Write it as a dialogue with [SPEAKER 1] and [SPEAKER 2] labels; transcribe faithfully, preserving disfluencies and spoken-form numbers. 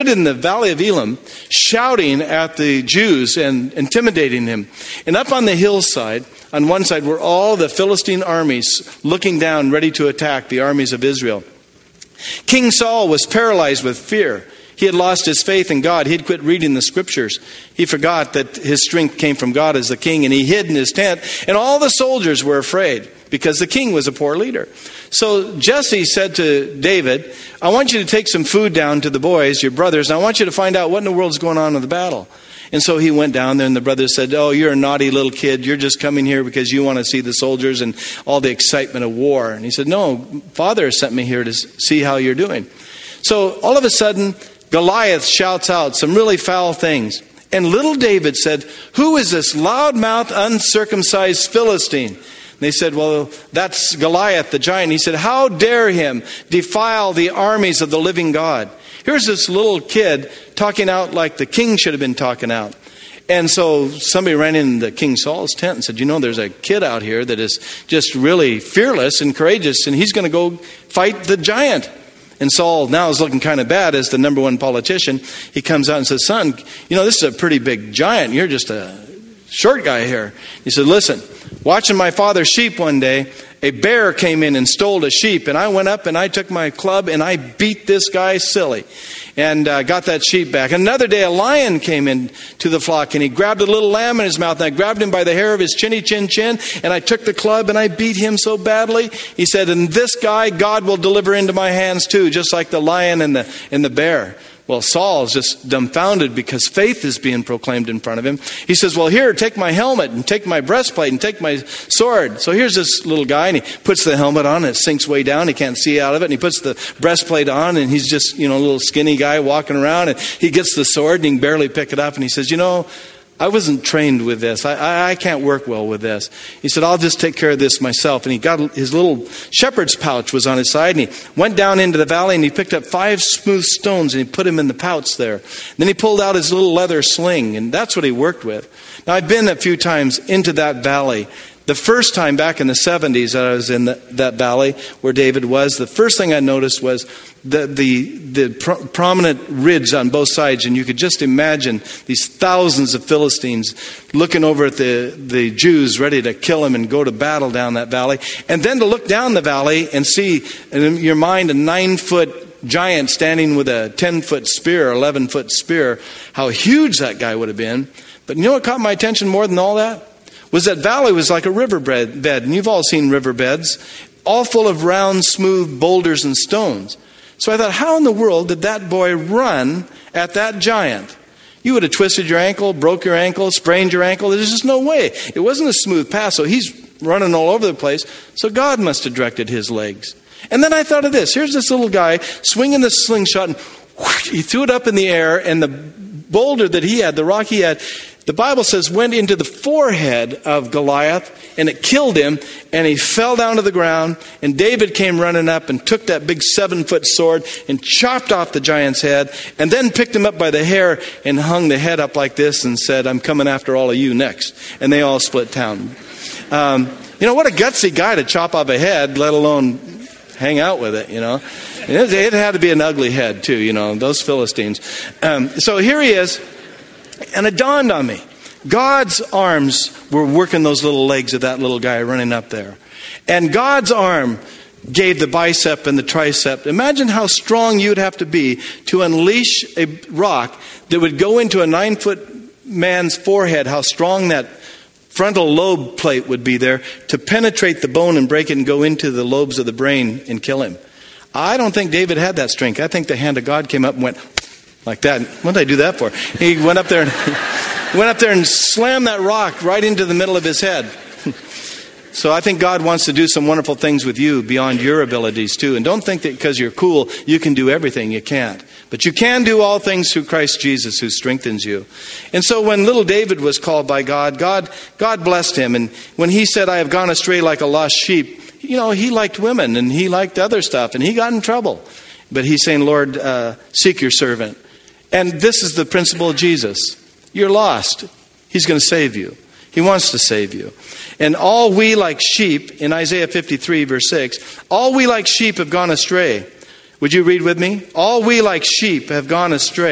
[SPEAKER 1] in the valley of Elam, shouting at the Jews and intimidating them. And up on the hillside, on one side, were all the Philistine armies looking down, ready to attack the armies of Israel. King Saul was paralyzed with fear. He had lost his faith in God. He had quit reading the scriptures. He forgot that his strength came from God as the king, and he hid in his tent. And all the soldiers were afraid because the king was a poor leader. So Jesse said to David, I want you to take some food down to the boys, your brothers, and I want you to find out what in the world is going on in the battle. And so he went down there, and the brothers said, oh, you're a naughty little kid. You're just coming here because you want to see the soldiers and all the excitement of war. And he said, no, Father sent me here to see how you're doing. So all of a sudden, Goliath shouts out some really foul things. And little David said, who is this loudmouth, uncircumcised Philistine? And they said, well, that's Goliath, the giant. He said, how dare him defile the armies of the living God? Here's this little kid talking out like the king should have been talking out. And so somebody ran into King Saul's tent and said, you know, there's a kid out here that is just really fearless and courageous, and he's going to go fight the giant. And Saul now is looking kind of bad as the number one politician. He comes out and says, son, you know, this is a pretty big giant. You're just a short guy here. He said, listen, watching my father's sheep one day, a bear came in and stole a sheep. And I went up and I took my club and I beat this guy silly and uh, got that sheep back. Another day, a lion came in to the flock and he grabbed a little lamb in his mouth. And I grabbed him by the hair of his chinny chin chin. And I took the club and I beat him so badly. He said, and this guy, God will deliver into my hands too, just like the lion and the, and the bear. Well, Saul's just dumbfounded because faith is being proclaimed in front of him. He says, well, here, take my helmet and take my breastplate and take my sword. So here's this little guy, and he puts the helmet on, and it sinks way down. He can't see out of it. And he puts the breastplate on, and he's just, you know, a little skinny guy walking around. And he gets the sword, and he can barely pick it up. And he says, you know, I wasn't trained with this. I, I, I can't work well with this. He said, I'll just take care of this myself. And he got his little shepherd's pouch was on his side. And he went down into the valley and he picked up five smooth stones and he put them in the pouch there. Then he pulled out his little leather sling, and that's what he worked with. Now, I've been a few times into that valley. The first time back in the seventies that I was in the, that valley where David was, the first thing I noticed was the the, the pro- prominent ridge on both sides. And you could just imagine these thousands of Philistines looking over at the, the Jews ready to kill them and go to battle down that valley. And then to look down the valley and see in your mind a nine-foot giant standing with a ten-foot spear, eleven-foot spear, how huge that guy would have been. But you know what caught my attention more than all that? Was that valley was like a riverbed, and you've all seen riverbeds, all full of round, smooth boulders and stones. So I thought, how in the world did that boy run at that giant? You would have twisted your ankle, broke your ankle, sprained your ankle. There's just no way. It wasn't a smooth path, so he's running all over the place. So God must have directed his legs. And then I thought of this. Here's this little guy swinging the slingshot, and whoosh, he threw it up in the air, and the boulder that he had, the rock he had, the Bible says went into the forehead of Goliath, and it killed him, and he fell down to the ground. And David came running up and took that big seven-foot sword and chopped off the giant's head, and then picked him up by the hair and hung the head up like this and said, I'm coming after all of you next. And they all split town. Um, you know, what a gutsy guy to chop off a head, let alone hang out with it, you know. It, it had to be an ugly head, too, you know, those Philistines. Um, so here he is. And it dawned on me, God's arms were working those little legs of that little guy running up there. And God's arm gave the bicep and the tricep. Imagine how strong you'd have to be to unleash a rock that would go into a nine-foot man's forehead, how strong that frontal lobe plate would be there to penetrate the bone and break it and go into the lobes of the brain and kill him. I don't think David had that strength. I think the hand of God came up and went like that. What did I do that for? He went up there and went up there and slammed that rock right into the middle of his head. So I think God wants to do some wonderful things with you beyond your abilities too. And don't think that because you're cool, you can do everything. You can't. But you can do all things through Christ Jesus who strengthens you. And so when little David was called by God, God, God blessed him. And when he said, I have gone astray like a lost sheep, you know, he liked women and he liked other stuff and he got in trouble. But he's saying, Lord, uh, seek your servant. And this is the principle of Jesus. You're lost. He's going to save you. He wants to save you. And all we like sheep, in Isaiah fifty-three, verse six, all we like sheep have gone astray. Would you read with me? All we like sheep have gone astray.